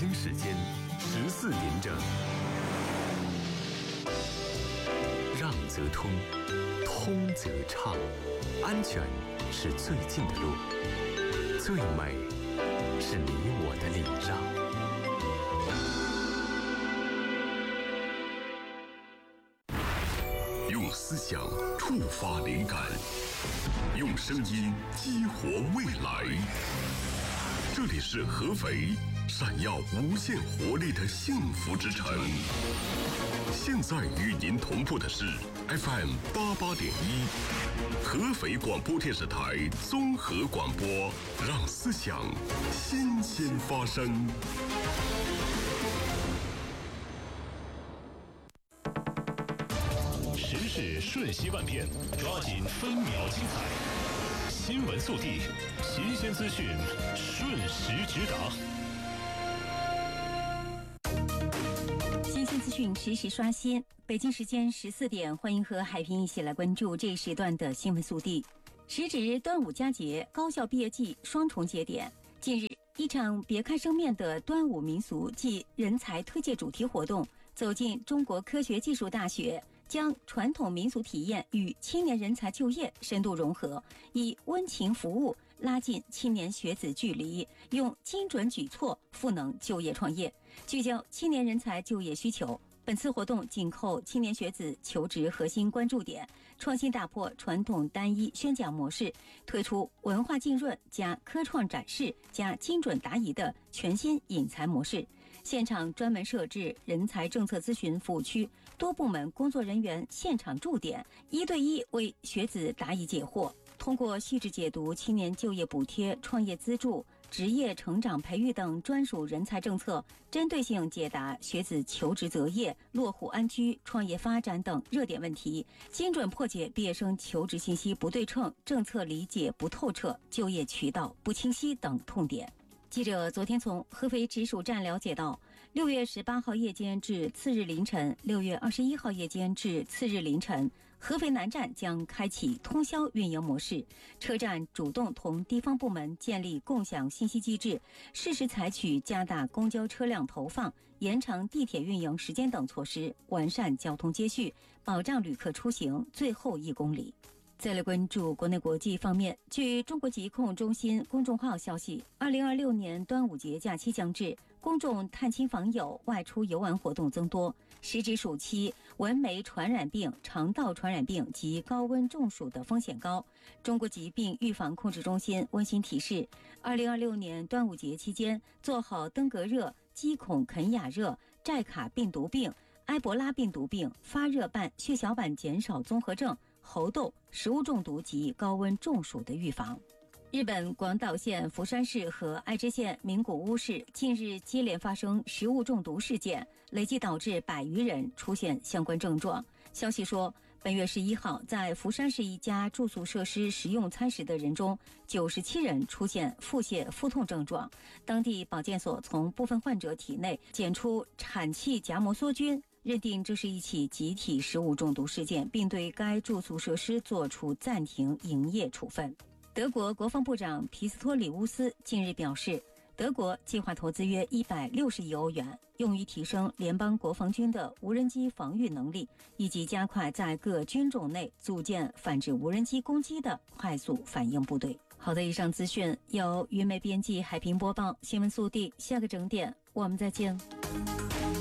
京时间14点整。让则通，通则畅，安全是最近的路，最美是你我的礼让。 用思想触发灵感，用声音激活未来。这里是合肥，闪耀无限活力的幸福之城。现在与您同步的是 FM 88.1，合肥广播电视台综合广播，让思想新鲜发生。 时事瞬息万变，抓紧分秒精彩。新闻速递，新鲜资讯，瞬时直达。 新鲜资讯实时刷新。北京时间14点，欢迎和海平一起来关注这一时段的新闻速递。时值端午佳节、高校毕业季双重节点，近日，一场别开生面的端午民俗暨人才推介主题活动走进中国科学技术大学，将传统民俗体验与青年人才就业深度融合，以温情服务拉近青年学子距离，用精准举措赋能就业创业，聚焦青年人才就业需求。本次活动紧扣青年学子求职核心关注点，创新打破传统单一宣讲模式，推出文化浸润加科创展示加精准答疑的全新引才模式。现场专门设置人才政策咨询服务区，多部门工作人员现场驻点，1对1为学子答疑解惑。通过细致解读青年就业补贴、创业资助、职业成长培育等专属人才政策，针对性解答学子求职择业、落户安居、创业发展等热点问题，精准破解毕业生求职信息不对称、政策理解不透彻、就业渠道不清晰等痛点。记者昨天从合肥直属站了解到，6月18号夜间至次日凌晨，6月21号夜间至次日凌晨，合肥南站将开启通宵运营模式，车站主动同地方部门建立共享信息机制，适时采取加大公交车辆投放、延长地铁运营时间等措施，完善交通接续，保障旅客出行最后1公里。再来关注国内国际方面，据中国疾控中心公众号消息，2026年端午节假期将至，公众探亲访友、外出游玩活动增多。时值暑期，蚊媒传染病、肠道传染病及高温中暑的风险高。中国疾病预防控制中心温馨提示，2026年端午节期间，做好登革热、鸡孔肯雅热、寨卡病毒病、埃博拉病毒病、发热伴血小板减少综合症、猴痘、食物中毒及高温中暑的预防。日本广岛县福山市和爱知县名古屋市近日接连发生食物中毒事件，累计导致100余人出现相关症状。消息说，本月11号，在福山市一家住宿设施食用餐食的人中，97人出现腹泻、腹痛症状。当地保健所从部分患者体内检出产气荚膜梭菌，认定这是一起集体食物中毒事件，并对该住宿设施作出暂停营业处分。德国国防部长皮斯托里乌斯近日表示，德国计划投资约160亿欧元，用于提升联邦国防军的无人机防御能力，以及加快在各军种内组建反制无人机攻击的快速反应部队。好的，以上资讯由于梅编辑，海平播报。新闻速递，下个整点我们再见。